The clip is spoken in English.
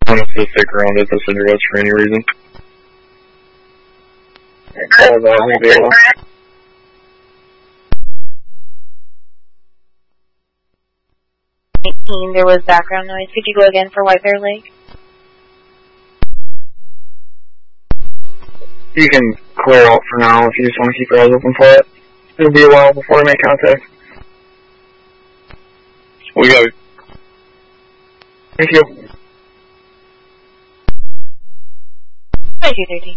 want us to stick around at this address for any reason. Call that won't be able. 18, there was background noise. Could you go again for White Bear Lake? You can clear out for now if you just want to keep your eyes open for it. It'll be a while before we make contact. We got it. Thank you. 2213.